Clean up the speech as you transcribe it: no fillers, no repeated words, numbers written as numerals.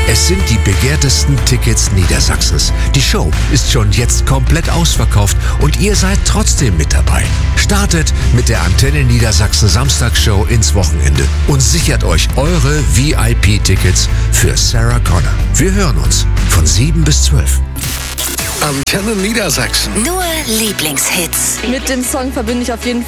Es sind die begehrtesten Tickets Niedersachsens. Die Show ist schon jetzt komplett ausverkauft und ihr seid trotzdem mit dabei. Startet mit der Antenne Niedersachsen Samstagsshow ins Wochenende und sichert euch eure VIP-Tickets für Sarah Connor. Wir hören uns von 7 bis 12. Antenne Niedersachsen. Nur Lieblingshits. Mit dem Song verbinde ich auf jeden